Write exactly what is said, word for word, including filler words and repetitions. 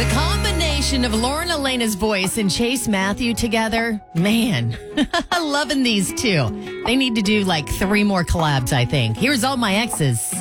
Of Lauren Elena's voice and Chase Matthew together, man, loving these two. They need to do like three more collabs, I think. Here's All My Exes.